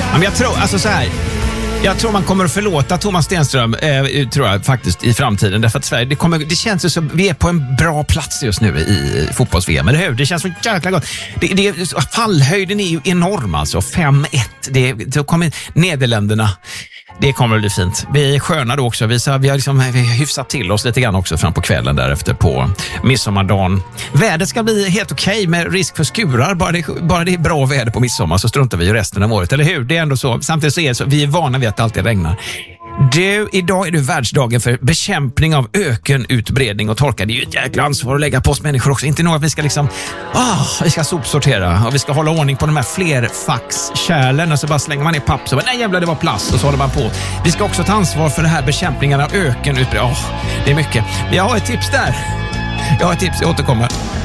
Men jag tror, alltså så här... Jag tror man kommer att förlåta Thomas Stenström tror jag faktiskt i framtiden, därför att Sverige, det känns ju som vi är på en bra plats just nu i fotbolls-VM, eller hur? Det känns så jäkla gott. Fallhöjden är ju enorm alltså, 5-1. Då kommer Nederländerna. Det kommer att bli fint. Vi är sköna då också. Vi har hyfsat till oss lite grann också fram på kvällen därefter på midsommardagen. Vädret ska bli helt okej med risk för skurar. Bara det är bra väder på midsommar så struntar vi ju resten av året, eller hur? Det är ändå så. Samtidigt så är det så. Vi är vana vid att det alltid regnar. Idag är det världsdagen för bekämpning av ökenutbredning och torka. Det är ju ett jäkla ansvar att lägga på oss människor också. Inte nog att vi ska vi ska sopsortera och vi ska hålla ordning på de här flerfackskärlen och så bara slänger man ner papp så bara, nej jävlar det var plast och så håller man på. Vi ska också ta ansvar för det här bekämpningen av ökenutbredning. Det är mycket. Jag har ett tips där. Jag återkommer.